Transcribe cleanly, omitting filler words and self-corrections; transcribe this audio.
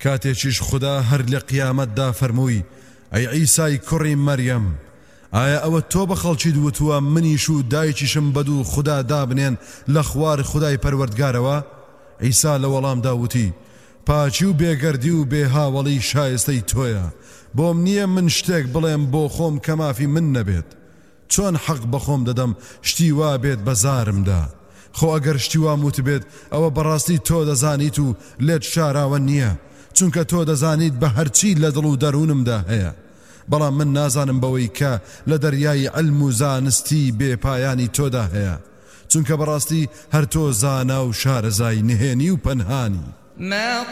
کاتێکیش خوددا هەر لە قیامەتدا فەرمووی ئەی عیسای کوڕی مەریەم ئایا ئەوە تۆ بە خەڵکی دووتووە منیش و دایکیشم بەدوو خوددا دابنێن لە خوار خودای پەروەردگارەوە؟ عیسا لە وەڵامدا وتی پاچی و بێگەردی و بێهاوەڵی شایستەی تۆیە، بۆم نییە من شتێک بڵێم بۆ خۆم کە مافی من نەبێت. چۆن حەق بە خۆم دەدەم شتی وا بێت بە زارمدا؟ خۆ ئەگەر شتی وام وت بێت ئەوە بەڕاستی تۆ دەزانیت و لێت شاراوە نییە، چونکە تۆ دەزانیت بە هەرچی لە دڵ و دەروونمدا هەیە. بەڵام من نازانم بەوەی کە لە دەریای علم و زانستی بێپایانی تۆدا هەیە، چونکە بەڕاستی هەر تۆ زانا و شارەزای نهێنی و پەنهانی. ما